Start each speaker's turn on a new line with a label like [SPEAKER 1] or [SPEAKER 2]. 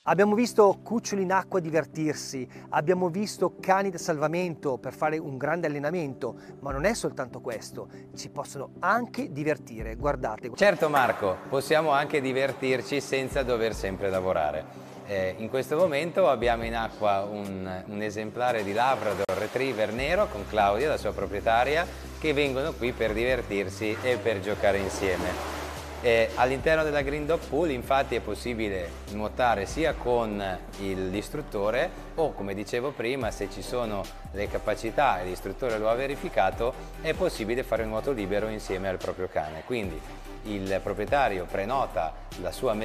[SPEAKER 1] Abbiamo visto cuccioli in acqua divertirsi, abbiamo visto cani da salvamento per fare un grande allenamento, ma non è soltanto questo, ci possono anche divertire, guardate.
[SPEAKER 2] Certo Marco, possiamo anche divertirci senza dover sempre lavorare. In questo momento abbiamo in acqua un esemplare di Labrador Retriever nero con Claudia, la sua proprietaria, che vengono qui per divertirsi e per giocare insieme. All'interno della Green Dog Pool infatti è possibile nuotare sia con l'istruttore o, come dicevo prima, se ci sono le capacità e l'istruttore lo ha verificato, è possibile fare nuoto libero insieme al proprio cane. Quindi il proprietario prenota la sua